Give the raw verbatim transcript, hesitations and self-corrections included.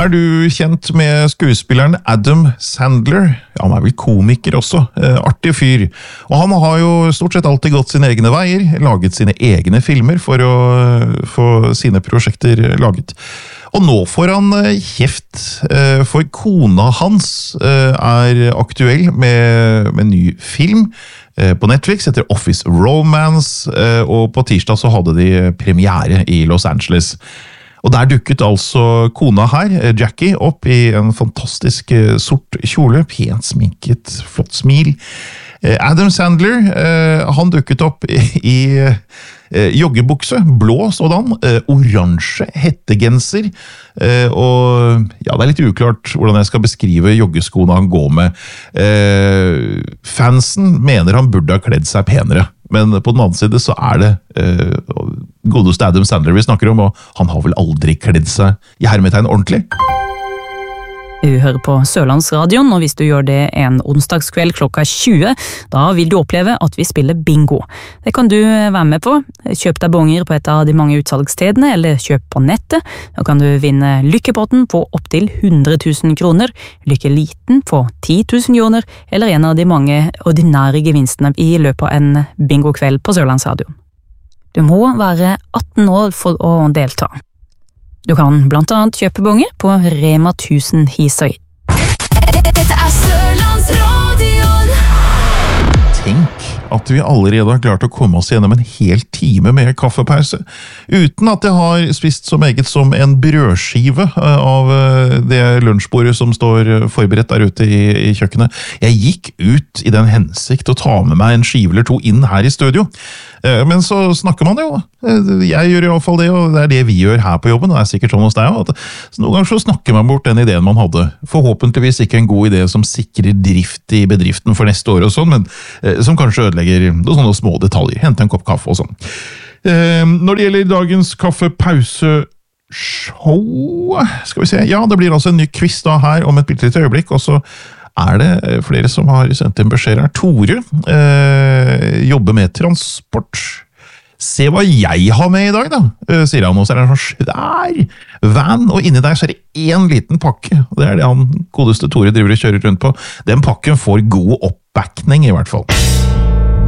Er du kjent med skuespilleren Adam Sandler? Ja, han er vel komiker også. Eh, artig fyr. Og han har jo stort sett alltid gått sine egne veier, laget sine egne filmer for å få sine prosjekter laget. Og nå får han kjeft, for kona hans er aktuell med, med en ny film på Netflix etter Office Romance, og på tirsdag så hadde de premiere i Los Angeles. Og der dukket altså kona her, Jackie, opp i en fantastisk sort kjole, pent sminket, flott smil. Adam Sandler, han dukket opp i joggebukse, blå sådan, oransje hettegenser, og ja, det er litt uklart hvordan jeg skal beskrive joggeskoene han går med. Fansen mener han burde ha kledd seg penere, men på den andre side så er det godeste Adam Sandler vi snakker om, og han har vel aldri kledd seg i hermetegn ordentlig. Du hører på Sørlandsradion, og hvis du gjør det en onsdagskveld klokka tjue, da vil du oppleve at vi spiller bingo. Det kan du være med på. Kjøp deg bonger på et av de mange utsalgsstedene, eller kjøp på nettet. Da kan du vinne lykkepotten på opptil hundre tusen kroner, lykke-liten på ti tusen kroner, eller en av de mange ordinære gevinstene i løpet av en bingo-kveld på Sørlandsradion. Du må være atten år for å delta. Du kan blant annet kjøpe bonger på Rema tusen Hisøy. Dette er Sørlandsradion. Tenk at vi allerede har klart å komme oss gjennom en hel time med kaffepause, uten at jeg har spist så meget som en brødskive av det lunsjbordet som står forberedt der ute i, i kjøkkenet. Jeg gikk ut i den hensikt å ta med meg en skive eller to inn her i studio. Men så snakker man jo, jeg gjør i hvert fall det, og det er det vi gjør her på jobben, og det er sikkert sånn hos deg også, at noen ganger så snakker man bort den ideen man hadde. Forhåpentligvis ikke en god idé som sikrer drift i bedriften for neste år og sånn, men som kanskje ødelegger noen sånne små detaljer, hente en kopp kaffe og sånn. Når det gjelder dagens kaffepause show, skal vi se, ja, det blir altså en ny quiz da her om et bitte lite øyeblikk, og så er det flere som har sendt en beskjed her. Tore eh, jobber med transport. Se hva jeg har med i dag da, eh, sier han. Og så er det en sånn svær van, og inni der så er det en liten pakke. Og det er det han godeste Tore driver og kjører rundt på. Den pakken får god oppbakning i hvert fall.